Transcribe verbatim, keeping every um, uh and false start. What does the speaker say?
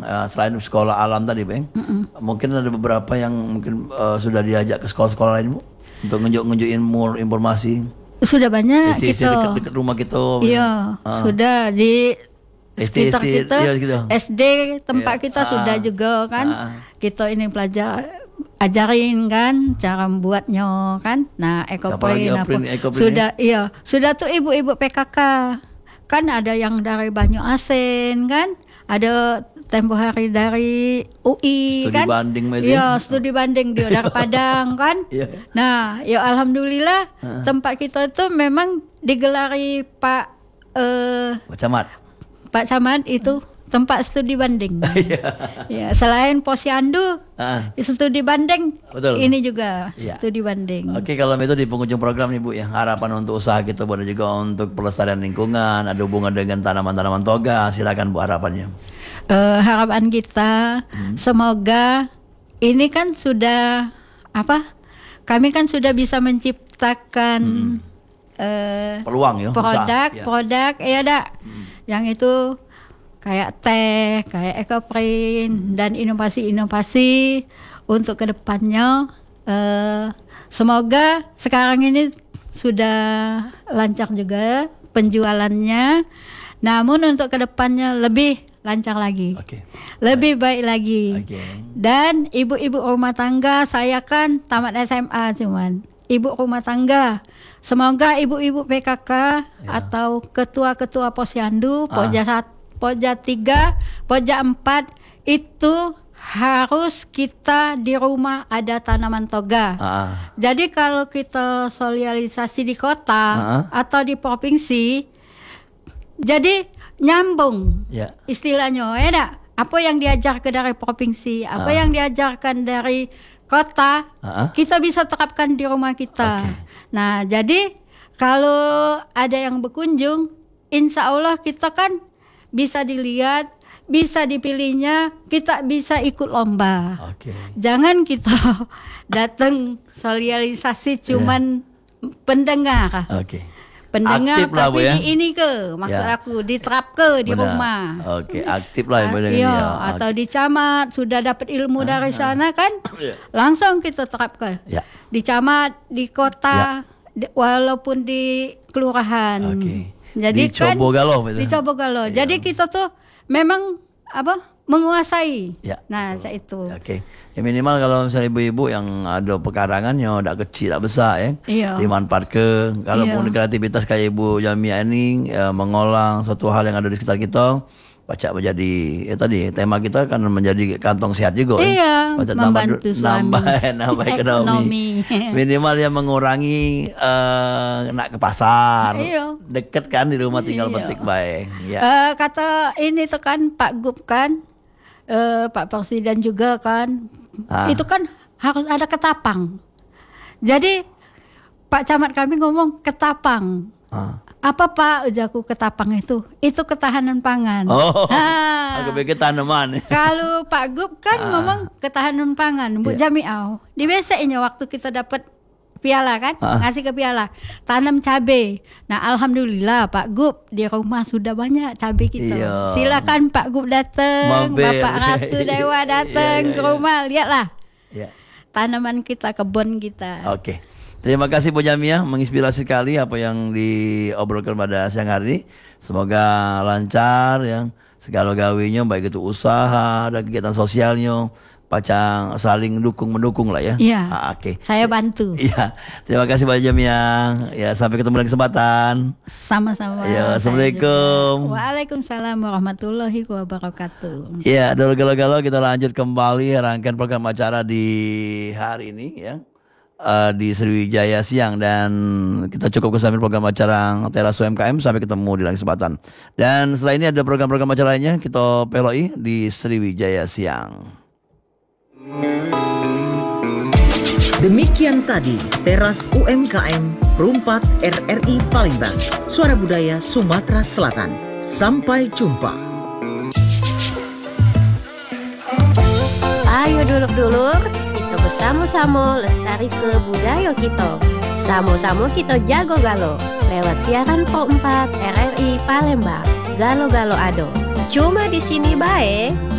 uh, selain sekolah alam tadi, Bang. Mm-mm. Mungkin ada beberapa yang mungkin uh, sudah diajak ke sekolah-sekolah lain, Bu, untuk nunjuk-nunjukin more informasi. Sudah banyak gitu. Dekat rumah kita. Iya, uh. sudah di sekitar kita, iya, gitu. S D tempat iya. kita ah. sudah juga kan. Ah. Kita ini pelajar ajarin kan cara membuatnya kan. Nah, ekoprint apa sudah iya, sudah tuh ibu-ibu P K K. Kan ada yang dari Banyuasin kan, ada tempo hari dari U I studi kan. Banding iya, studi banding dia dari Padang kan. Yeah. Nah, ya alhamdulillah uh. tempat kita itu memang digelari Pak eh Pak Camat. Pak Camat itu tempat studi banding. Ya, selain Posyandu, ah. studi banding, betul. Ini juga ya. Studi banding. Oke, kalau itu di penghujung program nih Bu ya, harapan untuk usaha kita boleh juga untuk pelestarian lingkungan, ada hubungan dengan tanaman-tanaman toga, silakan Bu harapannya. Uh, harapan kita hmm. semoga ini kan sudah apa? Kami kan sudah bisa menciptakan hmm. uh, peluang ya, produk, usaha. produk, ya dak. Hmm. Yang itu kayak teh, kayak ekoprint dan inovasi-inovasi untuk kedepannya. Uh, semoga sekarang ini sudah lancar juga penjualannya. Namun untuk kedepannya lebih lancar lagi, okay. lebih baik lagi. Okay. Dan ibu-ibu rumah tangga, saya kan tamat S M A cuman ibu rumah tangga. Semoga ibu-ibu P K K ya. Atau ketua-ketua Posyandu, Pokja ah. satu, Pokja tiga, Pokja empat itu harus kita di rumah ada tanaman toga. Ah. Jadi kalau kita sosialisasi di kota ah. atau di provinsi, jadi nyambung ya. Istilahnya, ya dak? Apa yang diajarkan dari provinsi, apa ah. yang diajarkan dari kota, ah. kita bisa terapkan di rumah kita. Okay. Nah, jadi kalau ada yang berkunjung, insya Allah kita kan bisa dilihat, bisa dipilihnya, kita bisa ikut lomba. Okay. Jangan kita datang sosialisasi cuman yeah. pendengar. Okay. Pendengar aktif tapi lah, ya? Ini ke maksud ya. Aku diterap ke di benar. Rumah. Oke, aktif lah ya. Iya, ya. Atau di camat sudah dapat ilmu ah, dari sana kan, ya. Langsung kita terapkan. Ya. Di camat, di kota, ya. di, walaupun di kelurahan. Oke. Jadi di kan Cobogalo, di Cobogalo. Ya. Jadi kita tuh memang apa? Menguasai. Ya, nah, betul. Itu. Oke. Ya minimal kalau misalnya ibu-ibu yang ada pekarangannya udah kecil tak besar ya. Iya. Dimanfaatkan. Kalau punya kreativitas kayak Ibu Jamia ini ya, mengolah suatu hal yang ada di sekitar kita, baca menjadi ya tadi tema kita kan menjadi kantong sehat juga. Iya. Ya. Membantu nambah, suami. Nambah, nambah ekonomi. Minimal ya mengurangi uh, nak ke pasar. Iya. Deket kan di rumah tinggal iya. Petik baik. Ya. Uh, kata ini tuh kan Pak Gub kan. Uh, Pak Presiden juga kan ah. itu kan harus ada ketapang. Jadi Pak Camat kami ngomong ketapang ah. apa Pak ujaku ketapang itu itu ketahanan pangan. Oh, aku pikir tanaman. Kalau Pak Gub kan ah. ngomong ketahanan pangan. Bu yeah. Jamiau di B C-nya waktu kita dapat piala kan, ah. ngasih ke piala, tanam cabai. Nah, alhamdulillah Pak Gub di rumah sudah banyak cabai kita. Iyo. Silakan Pak Gub datang, Bapak Ratu Dewa datang iya, iya, iya. ke rumah, lihatlah. Iya. Tanaman kita, kebun kita. Oke. Terima kasih Bu Jamia, menginspirasi sekali apa yang diobrolkan pada siang hari ini. Semoga lancar yang segala gawinya, baik itu usaha dan kegiatan sosialnya. Pacang saling dukung mendukung lah ya. Iya. Ah, Oke. Okay. Saya bantu. Iya. Terima kasih Mbak Jamia. Ya sampai ketemu lagi kesempatan. Sama-sama. Ya, assalamualaikum. Waalaikumsalam warahmatullahi wabarakatuh. Ya, dulu galau-galau kita lanjut kembali rangkaian program acara di hari ini ya. Uh, di Sriwijaya Siang dan kita cukup sambil program acara Teras U M K M sampai ketemu di lain kesempatan. Dan setelah ini ada program-program acara lainnya kita peloi di Sriwijaya Siang. Demikian tadi Teras U M K M Perumpat R R I Palembang, Suara Budaya Sumatera Selatan. Sampai jumpa. Ayo dulur-dulur, kita bersama-sama lestari ke budaya kita. Sama-sama kita jago galo lewat siaran Pro empat R R I Palembang. Galo-galo ado. Cuma di sini bae.